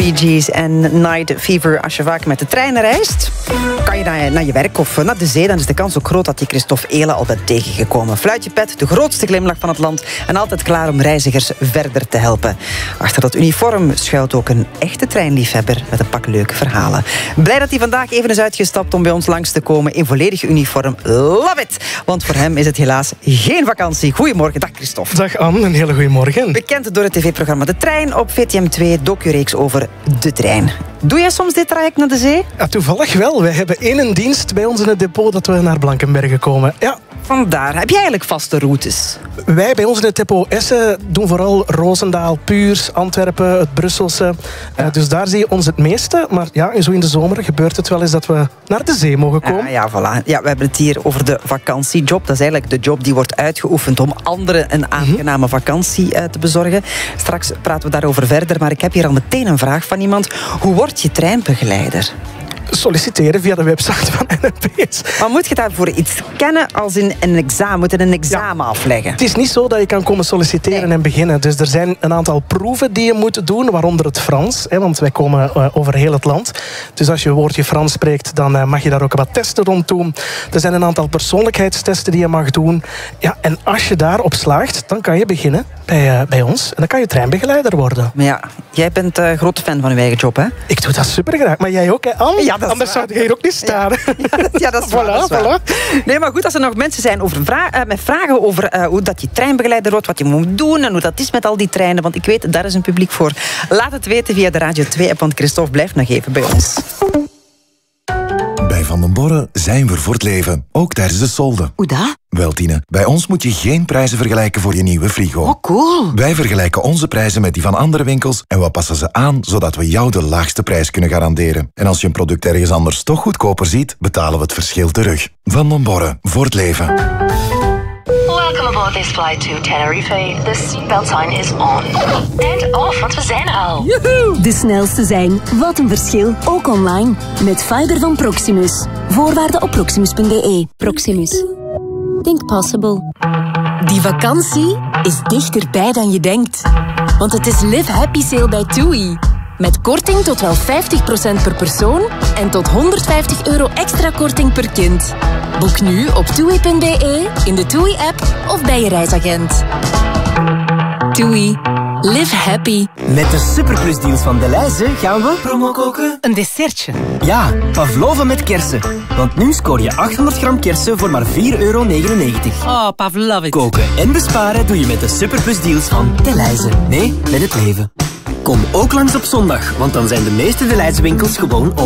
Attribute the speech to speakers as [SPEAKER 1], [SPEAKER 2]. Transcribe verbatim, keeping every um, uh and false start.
[SPEAKER 1] Bee Gees en Night Fever. Als je vaak met de trein reist, kan je naar, naar je werk of naar de zee, dan is de kans ook groot dat je Christophe Eelen al bent tegengekomen. Fluitje pet, de grootste glimlach van het land en altijd klaar om reizigers verder te helpen. Achter dat uniform schuilt ook een echte treinliefhebber met een pak leuke verhalen. Blij dat hij vandaag even is uitgestapt om bij ons langs te komen in volledig uniform. Love it! Want voor hem is het helaas geen vakantie. Goedemorgen, dag Christophe.
[SPEAKER 2] Dag Anne, een hele goede morgen.
[SPEAKER 1] Bekend door het tv-programma De Trein op V T M twee, docureeks over de trein. Doe jij soms dit traject naar de zee?
[SPEAKER 2] Ja, toevallig wel. Wij hebben één dienst bij ons in het depot dat we naar Blankenberge komen. Ja.
[SPEAKER 1] Vandaar. Heb jij eigenlijk vaste routes?
[SPEAKER 2] Wij bij ons in het depot Essen doen vooral Roosendaal, Puurs, Antwerpen, het Brusselse. Ja. Uh, dus daar zie je ons het meeste. Maar ja, zo in de zomer gebeurt het wel eens dat we naar de zee mogen komen.
[SPEAKER 1] Ja, ja, voilà. Ja, we hebben het hier over de vakantiejob. Dat is eigenlijk de job die wordt uitgeoefend om anderen een aangename mm-hmm. vakantie uh, te bezorgen. Straks praten we daarover verder. Maar ik heb hier al meteen een vraag van iemand. Hoe word je treinbegeleider?
[SPEAKER 2] Solliciteren via de website van N P S.
[SPEAKER 1] Maar moet je daarvoor iets kennen als in een examen? Moet je een examen ja. afleggen?
[SPEAKER 2] Het is niet zo dat je kan komen solliciteren nee. en beginnen. Dus er zijn een aantal proeven die je moet doen, waaronder het Frans. Hè, want wij komen uh, over heel het land. Dus als je een woordje Frans spreekt, dan uh, mag je daar ook wat testen rond doen. Er zijn een aantal persoonlijkheidstesten die je mag doen. Ja, en als je daarop slaagt, dan kan je beginnen bij, uh, bij ons. En dan kan je treinbegeleider worden.
[SPEAKER 1] Maar ja, jij bent een uh, grote fan van je eigen job, hè?
[SPEAKER 2] Ik doe dat super graag. Maar jij ook, hè, Anne? Ja, anders zou je hier ook niet staan.
[SPEAKER 1] Ja, ja, dat, ja, dat is waar.
[SPEAKER 2] Voilà,
[SPEAKER 1] dat is waar.
[SPEAKER 2] Voilà.
[SPEAKER 1] Nee, maar goed, als er nog mensen zijn over vra- uh, met vragen over uh, hoe dat je treinbegeleider wordt, wat je moet doen en hoe dat is met al die treinen, want ik weet, daar is een publiek voor. Laat het weten via de Radio twee-app, want Christophe blijft nog even bij ons.
[SPEAKER 3] Bij Van den Borre zijn we voor het leven, ook tijdens de solden.
[SPEAKER 4] Hoe dat?
[SPEAKER 3] Wel, Tine, bij ons moet je geen prijzen vergelijken voor je nieuwe frigo.
[SPEAKER 4] Oh, cool.
[SPEAKER 3] Wij vergelijken onze prijzen met die van andere winkels en we passen ze aan, zodat we jou de laagste prijs kunnen garanderen. En als je een product ergens anders toch goedkoper ziet, betalen we het verschil terug. Van den Borre, voor het leven.
[SPEAKER 5] Welcome aboard this flight to Tenerife. The seatbelt sign is on. And off, want we zijn er al.
[SPEAKER 6] Joehoe! De snelste zijn. Wat een verschil. Ook online. Met fiber van Proximus. Voorwaarden op proximus punt b e. Proximus. Think possible. Die vakantie is dichterbij dan je denkt. Want het is Live Happy Sale bij TUI. Met korting tot wel vijftig procent per persoon en tot honderdvijftig euro extra korting per kind. Boek nu op toei punt b e, in de TUI-app of bij je reisagent. TUI. Live happy.
[SPEAKER 7] Met de superplusdeals van Delhaize gaan we promo koken.
[SPEAKER 4] Een dessertje.
[SPEAKER 7] Ja, pavlova met kersen. Want nu scoor je achthonderd gram kersen voor maar vier euro negenennegentig.
[SPEAKER 4] Oh, pavlova.
[SPEAKER 7] Koken en besparen doe je met de superplusdeals van Delhaize. Nee, met het leven. Kom ook langs op zondag, want dan zijn de meeste Delhaize winkels gewoon open.